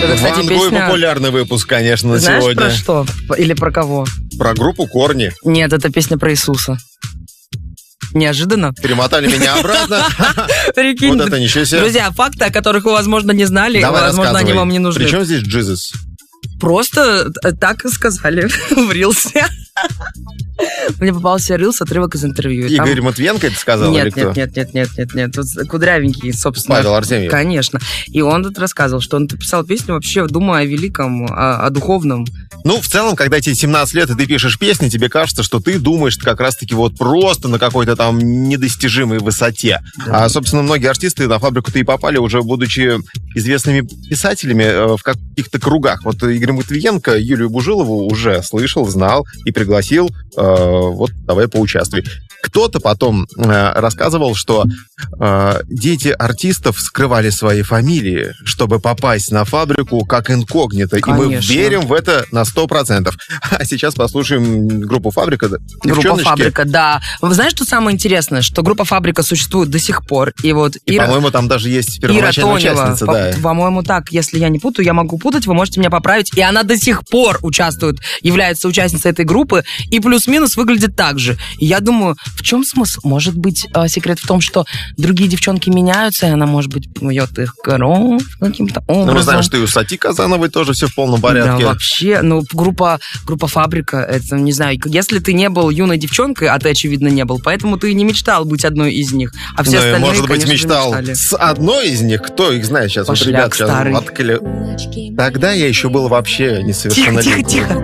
Это, кстати, Ван Гой песня... популярный выпуск, конечно, на Знаешь, сегодня. про что? Или про кого? Про группу «Корни». Нет, это песня про Иисуса. Неожиданно. Перемотали меня обратно. Прикинь. Вот это ничего себе. Друзья, факты, о которых вы, возможно, не знали, Давай, возможно, они вам не нужны. Причем здесь Джизус? Просто так и сказали в рилсе. Мне попался рилс, отрывок из интервью. Игорь Матвиенко это сказал или кто? Нет. Тут кудрявенький, собственно. Павел Артемьев. Конечно. И он тут рассказывал, что он писал песню вообще, думая о великом, о духовном. Ну, в целом, когда тебе 17 лет, и ты пишешь песни, тебе кажется, что ты думаешь как раз-таки вот просто на какой-то там недостижимой высоте. Да. А, собственно, многие артисты на фабрику-то и попали уже, будучи известными писателями в каких-то кругах. Вот Игорь Матвиенко Юлию Бужилову уже слышал, знал и пригласил. Вот, давай поучаствуй. Кто-то потом рассказывал, что дети артистов скрывали свои фамилии, чтобы попасть на фабрику как инкогнито. Конечно. И мы верим в это на 100%. А сейчас послушаем группу «Фабрика». Группа «Фабрика», да. Вы знаете, что самое интересное? Что группа «Фабрика» существует до сих пор. И вот Ира... по-моему, там даже есть первоначальная участница. Да. По-моему, так. Если я не путаю, я могу путать, вы можете меня поправить. И она до сих пор участвует, является участницей этой группы. И плюс-минус выглядит так же. И я думаю, в чем смысл? Может быть, секрет в том, что другие девчонки меняются, и она, может быть, моет их каким-то образом. Ну, мы знаем, что и у Сати Казановой тоже все в полном порядке. Да, вообще, ну, группа «Фабрика», это, не знаю, если ты не был юной девчонкой, а ты, очевидно, не был, поэтому ты не мечтал быть одной из них, а все остальные, может быть, конечно, мечтал мечтали. с одной из них, кто их знает сейчас. Пошляк вот ребят сейчас старый. воткали. Тогда я еще был вообще несовершеннолетним. Тихо.